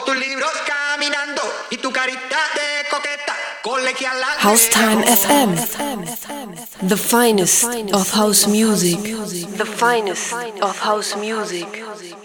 tus libros caminando y tu carita de coqueta, colegiala. House Time FM, the finest of house music, the finest of house music.